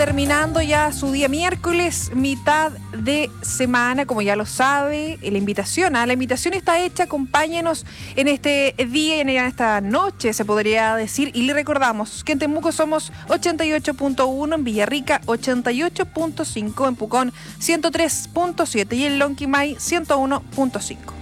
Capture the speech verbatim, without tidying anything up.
terminando ya su día miércoles, mitad de semana, como ya lo sabe, la invitación, ¿eh? La invitación está hecha, acompáñenos en este día y en esta noche, se podría decir, y le recordamos que en Temuco somos ochenta y ocho punto uno, en Villarrica ochenta y ocho punto cinco, en Pucón ciento tres punto siete y en Lonquimay ciento uno punto cinco.